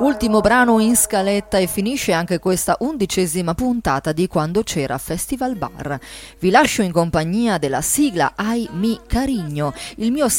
Ultimo brano in scaletta e finisce anche questa 11ª puntata di Quando c'era Festival Bar. Vi lascio in compagnia della sigla Ai mi Carigno, il mio